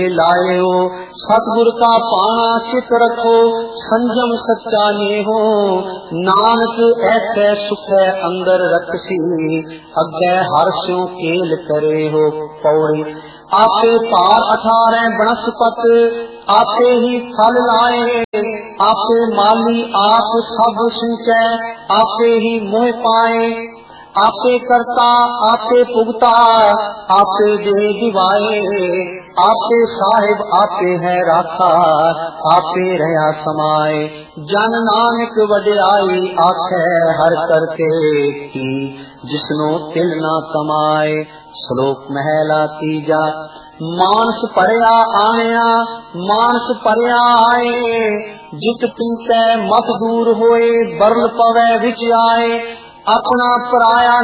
लायो सतगुर का पाना चित रखो, संजम सच्चा नेहो, नानक ऐसे सुख अंदर रखसी, अग्गै हर्षों केल करे हो। पौड़ी आपे पार 18 बनस्पत, आपे ही फल लाए, आपे माली आप सब सिंचै, आपे ही मोह पाए, आपे करता आपे पुगता, आपे दे दिवाए, आपे साहिब आपे है राखा, आपे रहा समाए, जन नानक वडियाई आखे हर करके की, जिसनो तिल ना कमाए। श्लोक महला तीजा। मानस परया आया मानस परया आए, जित पीते मत दूर होए, बरल पवै विच आए, अपना पराया